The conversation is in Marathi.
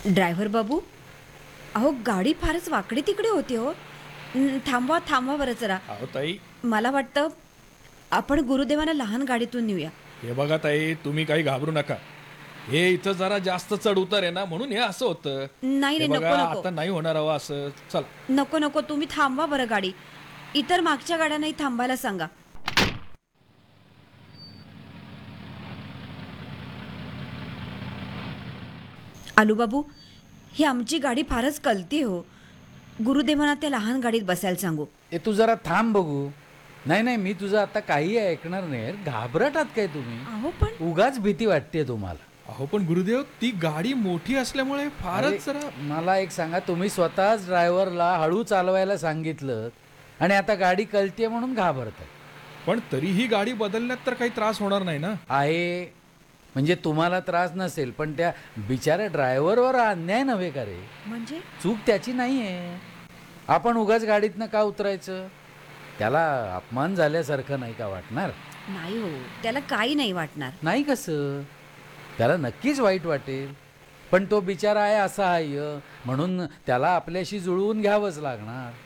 ड्रायव्हर बाबू, अहो गाडी फारच वाकडी तिकडे होती हो. थांबवा थांबवा बरं जरा. अहो ताई, मला वाटतं आपण गुरुदेवांना लहान गाडीतून नेऊया. हे बघा ताई, तुम्ही काही घाबरू नका. हे इथं जरा जास्त चढ उतार आहे ना, म्हणून हे असं होतं. नाही हे नाही, बघा, नको नको आता नाही होणार हवं असं. चला. नको नको, तुम्ही थांबवा बरं गाडी. इतर मागच्या गाड्यांनाही थांबायला सांगा. आलूबाबू, ही आमची गाडी फारच कलती हो. गुरुदेवांना त्या लहान गाडीत बसायला सांगू. ए तू जरा थांब बघू. नाही नाही, मी तुझं आता काही ऐकणार नाही. घाबरटात काय तुम्ही? अहो पण उगाच भीती वाटते तुम्हाला. अहो पण गुरुदेव, ती गाडी मोठी असल्यामुळे फारच अरे, जरा. मला एक सांगा, तुम्ही स्वतःच ड्रायव्हरला हळू चालवायला सांगितलं आणि आता गाडी कळतीये म्हणून घाबरताय. पण तरीही गाडी बदलण्यात तर काही त्रास होणार नाही ना. आहे म्हणजे तुम्हाला त्रास नसेल, पण त्या बिचाऱ्या ड्रायव्हरवर अन्याय नव्हे का रे? म्हणजे चूक त्याची नाही आहे. आपण उगाच गाडीतनं का उतरायचं? त्याला अपमान झाल्यासारखं नाही का वाटणार? नाही हो, त्याला काही नाही वाटणार. नाही कसं, त्याला नक्कीच वाईट वाटेल. पण तो बिचारा आहे असा आहे म्हणून त्याला आपल्याशी जुळवून घ्यावंच लागणार.